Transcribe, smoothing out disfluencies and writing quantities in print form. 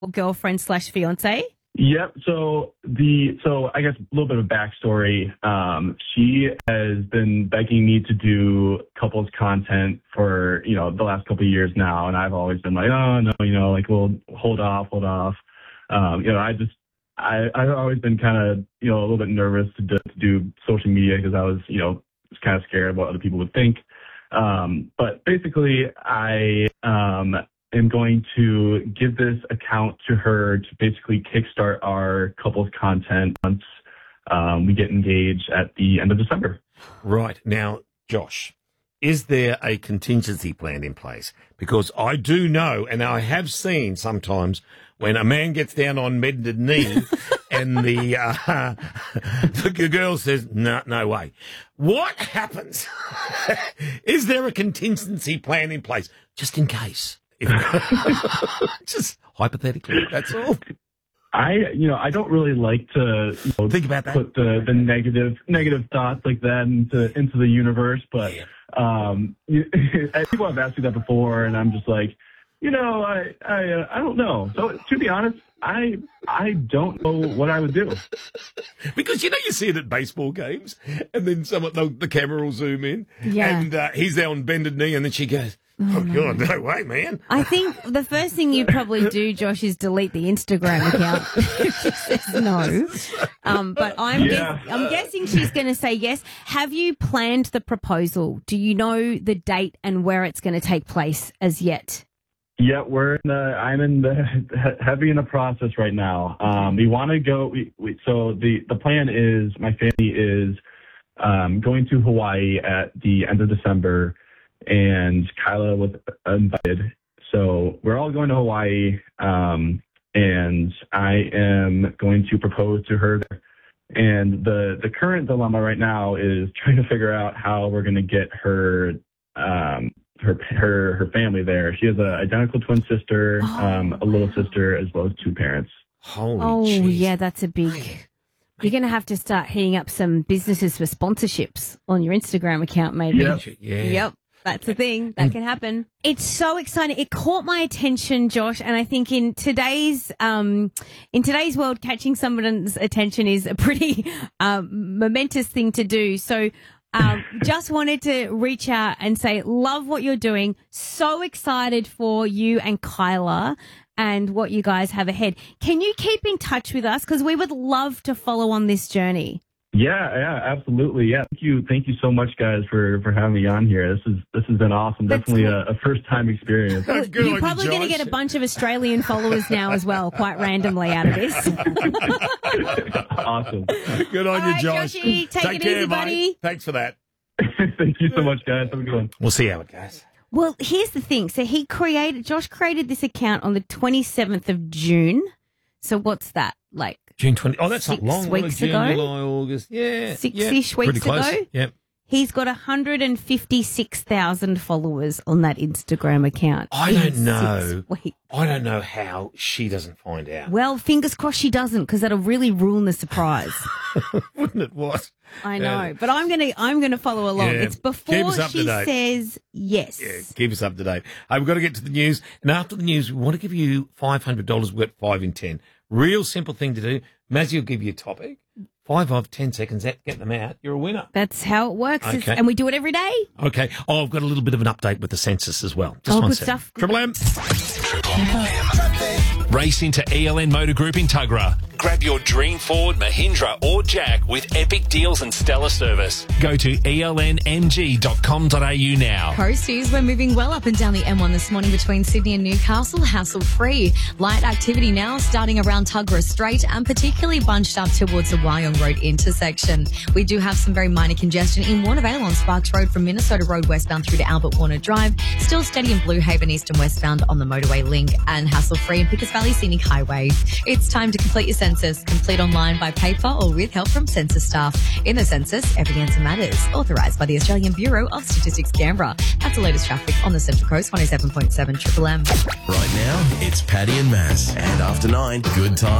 girlfriend/fiance? Yep. So I guess a little bit of backstory. She has been begging me to do couples content for, the last couple of years now. And I've always been like, oh no, we'll hold off. I've always been kind of, a little bit nervous to do social media because I was, kind of scared of what other people would think. But basically I, am going to give this account to her to basically kickstart our couples content once we get engaged at the end of December. Right. Now, Josh, is there a contingency plan in place? Because I do know, and I have seen sometimes when a man gets down on bended knee and the girl says, no way. What happens? Is there a contingency plan in place just in case? Just hypothetically, that's all. I don't really like to think about that. Put the negative thoughts like that into the universe, but people have asked me that before, and I'm just like, I don't know. So to be honest, I don't know what I would do. Because you see it at baseball games, and then the camera will zoom in, and he's there on bended knee, and then she goes, "Oh God, no way, man!" I think the first thing you probably do, Josh, is delete the Instagram account. She says no, but I'm guessing she's going to say yes. Have you planned the proposal? Do you know the date and where it's going to take place as yet? Yeah, I'm in the heavy in the process right now. We want to go. So the plan is my family is going to Hawaii at the end of December. And Kyla was invited. So we're all going to Hawaii, and I am going to propose to her there. And the current dilemma right now is trying to figure out how we're going to get her family there. She has an identical twin sister, a little sister, as well as two parents. Holy geez. Yeah, that's a big... You're going to have to start hitting up some businesses for sponsorships on your Instagram account, maybe. Yep. That's the thing. That can happen. It's so exciting. It caught my attention, Josh, and I think in today's world, catching someone's attention is a pretty momentous thing to do. So just wanted to reach out and say, love what you're doing. So excited for you and Kyla and what you guys have ahead. Can you keep in touch with us? Because we would love to follow on this journey. Yeah, absolutely. Yeah, thank you so much, guys, for having me on here. This has been awesome. Definitely a first time experience. You're probably going to get a bunch of Australian followers now as well, quite randomly out of this. Awesome. Good on you, Josh. Joshy, take it easy, buddy. Mate. Thanks for that. Thank you so much, guys. Have a good one. We'll see how it goes. Well, here's the thing. So Josh created this account on the 27th of June. So what's that like? June 20. Oh, that's not long. 6 weeks June, ago. July, August. Yeah. 6-ish weeks ago. Yep. He's got 156,000 followers on that Instagram account. I don't know. I don't know how she doesn't find out. Well, fingers crossed she doesn't, because that'll really ruin the surprise. Wouldn't it? What? I know, but I'm gonna follow along. Yeah. It's before she says yes. Yeah, keep us up to date. We've got to get to the news, and after the news, we want to give you $500. We've got 5 in 10. Real simple thing to do. Mazzy will give you a topic. 5 of 10 seconds, get them out. You're a winner. That's how it works. Okay. And we do it every day. Okay. Oh, I've got a little bit of an update with the census as well. Just one good second. stuff. Triple M. Race into ELN Motor Group in Tuggerah. Grab your dream Ford, Mahindra or Jack with epic deals and stellar service. Go to elnmg.com.au now. Coasties, we're moving well up and down the M1 this morning between Sydney and Newcastle, hassle-free. Light activity now starting around Tuggerah Strait and particularly bunched up towards the Wyong Road intersection. We do have some very minor congestion in Warnervale on Sparks Road from Minnesota Road westbound through to Albert Warner Drive. Still steady in Blue Haven east and westbound on the motorway link and hassle-free in Pickers Valley Scenic Highway. It's time to complete your census. Complete online by paper or with help from census staff. In the census, every answer matters. Authorised by the Australian Bureau of Statistics, Canberra. That's the latest traffic on the Central Coast, 107.7 Triple M. Right now, it's Paddy and Maz. And after 9, good time.